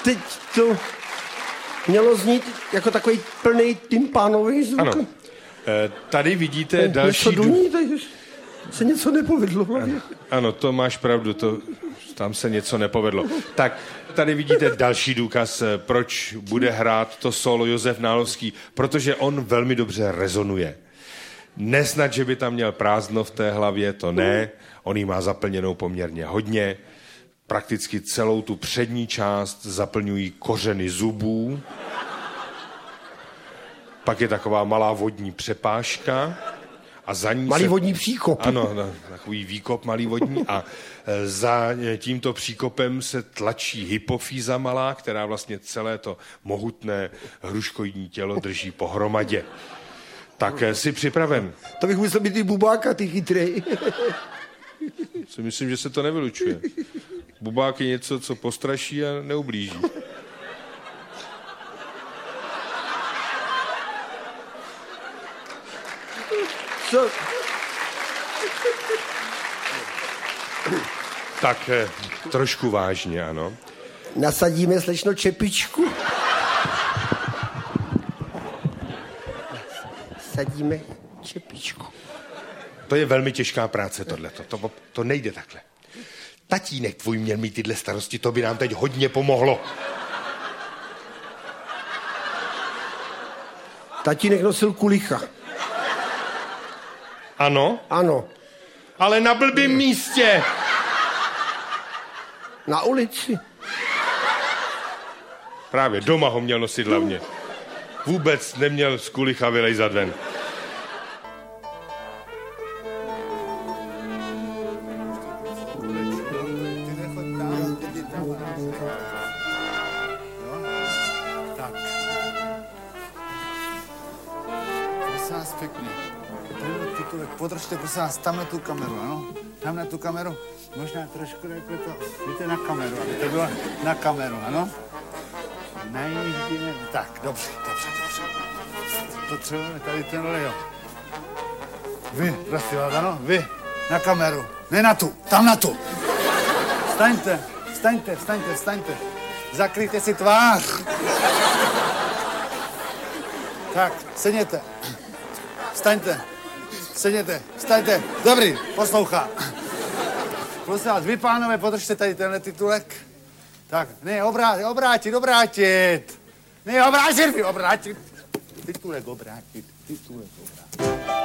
teď to mělo znít jako takový plný tympánový zvuk. Ano. Tady vidíte další... Něco duní, tady se něco nepovedlo. Ano, to máš pravdu, tam se něco nepovedlo. Tak, tady vidíte další důkaz, proč bude hrát to solo Josef Nálovský, protože on velmi dobře rezonuje. Nesnad, že by tam měl prázdno v té hlavě, to ne, on jí má zaplněnou poměrně hodně, prakticky celou tu přední část zaplňují kořeny zubů, pak je taková malá vodní přepážka a za ní malý vodní příkop. Ano, takový výkop malý vodní a za tímto příkopem se tlačí hypofýza malá, která vlastně celé to mohutné hruškoidní tělo drží pohromadě. Tak jsi připraven. To bych musel být i bubáka, ty chytrej. Si myslím, že se to nevylučuje. Bubák je něco, co postraší a neublíží. Co? Tak trošku vážně, ano. Nasadíme, slečno, čepičku. Sadíme čepičku. To je velmi těžká práce, tohleto. To nejde takhle. Tatínek tvůj měl mít tyhle starosti, to by nám teď hodně pomohlo. Tatínek nosil kulicha. Ano? Ano. Ale na blbým místě. Na ulici. Právě doma ho měl nosit hlavně. Vůbec neměl z kulicha vylejzat ven. Podržte, prosím vás, tam na tu kameru, ano? Tam na tu kameru, možná trošku jako to, víte, na kameru, aby to bylo na kameru, ano? Tak, dobře. Potřebujeme tady tenhle, jo. Vy, prosím vás, ano? Vy, na kameru, ne na tu, tam na tu. Vstaňte. Zakryjte si tvář. Tak, sedněte. Vstaňte. Dobrý, poslouchá. Prosím vás, vy, pánové, podržte tady tenhle titulek. Tak, ne, obrátit. Ne, obrátit. Titulek obrátit.